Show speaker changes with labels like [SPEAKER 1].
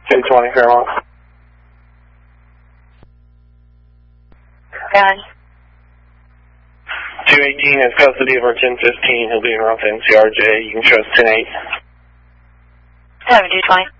[SPEAKER 1] 220 Fairmont.
[SPEAKER 2] Gun.
[SPEAKER 1] 218 has custody of our 1015. He'll be in route to NCRJ. You can show us 10-8.
[SPEAKER 2] 7220.